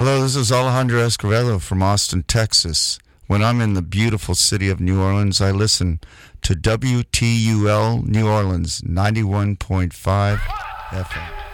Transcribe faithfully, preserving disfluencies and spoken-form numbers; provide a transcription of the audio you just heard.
Hello, this is Alejandro Escovedo from Austin, Texas. When I'm in the beautiful city of New Orleans, I listen to W T U L New Orleans ninety-one point five F M.